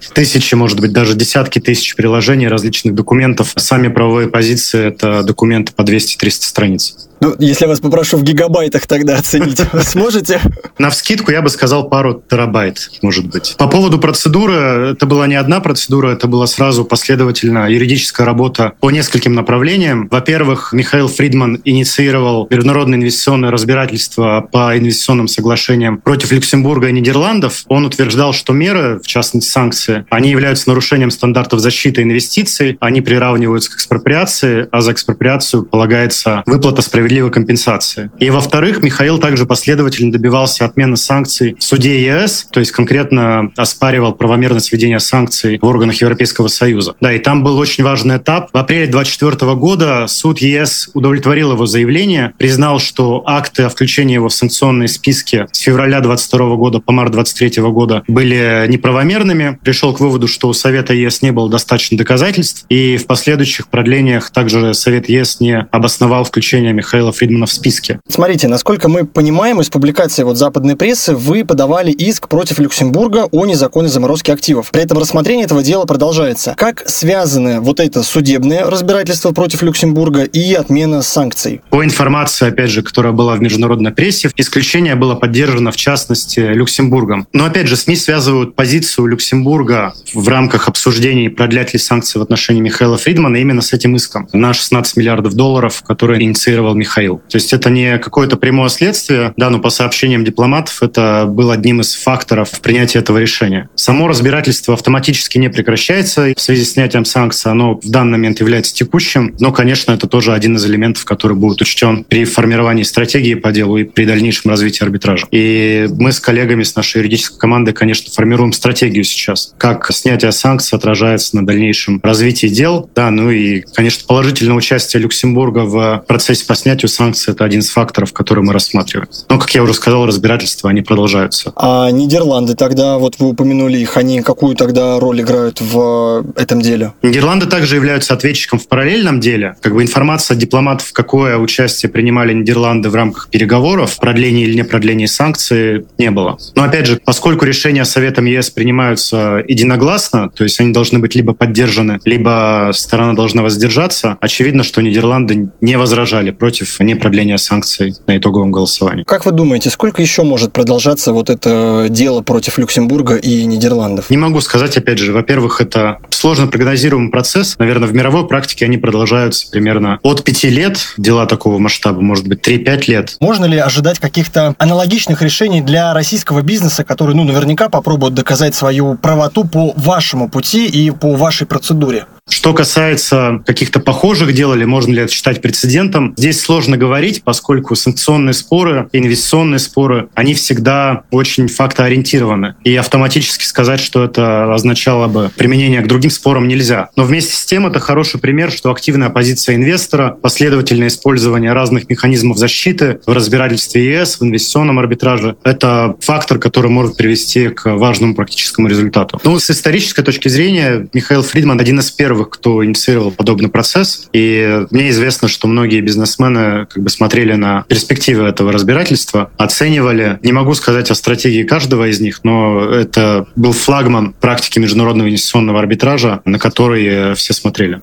тысячи, может быть, даже десятки тысяч приложений различных документов. Сами правовые позиции — это документы по 200-300 страниц. Если я вас попрошу в гигабайтах тогда оценить, сможете? Навскидку я бы сказал пару терабайт, может быть. По поводу процедуры, это была не одна процедура, это была сразу последовательно юридическая работа по нескольким направлениям. Во-первых, Михаил Фридман инициировал международное инвестиционное разбирательство по инвестиционным соглашениям против Люксембурга и Нидерландов. Он утверждал, что меры, в частности санкции, они являются нарушением стандартов защиты инвестиций, они приравниваются к экспроприации, а за экспроприацию полагается выплата справедливой компенсации. И, во-вторых, Михаил также последовательно добивался отмены санкций в суде ЕС, то есть конкретно оспаривал правомерность введения санкций в органах Европейского Союза. Да, и там был очень важный этап. В апреле 2024 года суд ЕС удовлетворил его заявление, признал, что акты о включении его в санкционные списки с февраля 2022 года по март 2023 года были неправомерными, пришел к выводу, что у Совета ЕС не было достаточно доказательств, и в последующих продлениях также Совет ЕС не обосновал включение Михаила Фридмана в списке. Смотрите, насколько мы понимаем из публикации западной прессы, вы подавали иск против Люксембурга о незаконной заморозке активов. При этом рассмотрение этого дела продолжается. Как связаны это судебное разбирательство против Люксембурга и отмена санкций? По информации, опять же, которая была в международной прессе, исключение было поддержано, в частности, Люксембургом. Но, опять же, СМИ связывают позицию Люксембурга в рамках обсуждений, продлять ли санкции в отношении Михаила Фридмана именно с этим иском на $16 миллиардов, который инициировал Михаил. То есть это не какое-то прямое следствие, но по сообщениям дипломатов это был одним из факторов в принятии этого решения. Само разбирательство автоматически не прекращается в связи с снятием санкций, оно в данный момент является текущим, но, конечно, это тоже один из элементов, который будет учтен при формировании стратегии по делу и при дальнейшем развитии арбитража. И мы с коллегами, с нашей юридической командой, конечно, формируем стратегию сейчас, как снятие санкций отражается на дальнейшем развитии дел, и, конечно, положительное участие Люксембурга в процессе по снятию санкций — это один из факторов, который мы рассматриваем. Но, как я уже сказал, разбирательства, они продолжаются. А Нидерланды тогда, вы упомянули их, они какую тогда роль играют в этом деле? Нидерланды также являются ответчиком в параллельном деле. Информация от дипломатов, какое участие принимали Нидерланды в рамках переговоров, продлении или не продлении санкций, не было. Но, опять же, поскольку решения Советом ЕС принимаются единогласно, то есть они должны быть либо поддержаны, либо сторона должна воздержаться, очевидно, что Нидерланды не возражали против непродления санкций на итоговом голосовании. Как вы думаете, сколько еще может продолжаться это дело против Люксембурга и Нидерландов? Не могу сказать, опять же. Во-первых, это сложно прогнозируемый процесс. Наверное, в мировой практике они продолжаются примерно от 5 лет. Дела такого масштаба, может быть, 3-5 лет. Можно ли ожидать каких-то аналогичных решений для российского бизнеса, который, наверняка попробует доказать свою правоту по вашему пути и по вашей процедуре? Что касается каких-то похожих дел, или можно ли это считать прецедентом, здесь сложно говорить, поскольку санкционные споры, инвестиционные споры, они всегда очень фактоориентированы. И автоматически сказать, что это означало бы применение к другим спорам, нельзя. Но вместе с тем это хороший пример, что активная позиция инвестора, последовательное использование разных механизмов защиты в разбирательстве ЕС, в инвестиционном арбитраже — это фактор, который может привести к важному практическому результату. С исторической точки зрения, Михаил Фридман — один из первых, кто инициировал подобный процесс. И мне известно, что многие бизнесмены смотрели на перспективы этого разбирательства, оценивали. Не могу сказать о стратегии каждого из них, но это был флагман практики международного инвестиционного арбитража, на который все смотрели.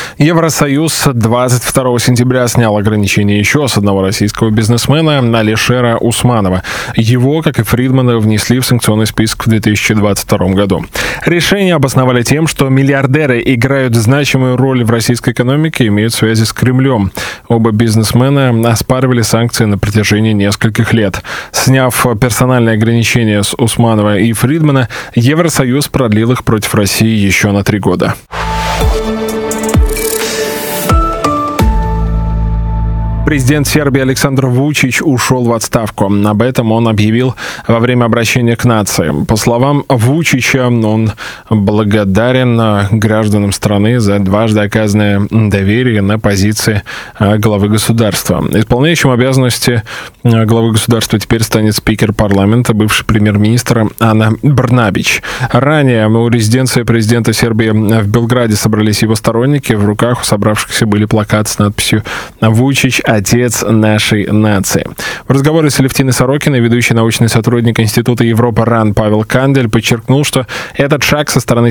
Евросоюз 22 сентября снял ограничения еще с одного российского бизнесмена, Алишера Усманова. Его, как и Фридмана, внесли в санкционный список в 2022 году. Решение обосновали тем, что миллиардеры играют значимую роль в российской экономике и имеют связи с Кремлем. Оба бизнесмена оспаривали санкции на протяжении нескольких лет. Сняв персональные ограничения с Усманова и Фридмана, Евросоюз продлил их против России еще на 3 года. Президент Сербии Александр Вучич ушел в отставку. Об этом он объявил во время обращения к нации. По словам Вучича, он благодарен гражданам страны за дважды оказанное доверие на позиции главы государства. Исполняющим обязанности главы государства теперь станет спикер парламента, бывший премьер-министр Ана Брнабич. Ранее у резиденции президента Сербии в Белграде собрались его сторонники. В руках у собравшихся были плакаты с надписью «Вучич – отец нашей нации». В разговоре с Алевтиной Сорокиной ведущий научный сотрудник Института Европа РАН Павел Кандель подчеркнул, что этот шаг со стороны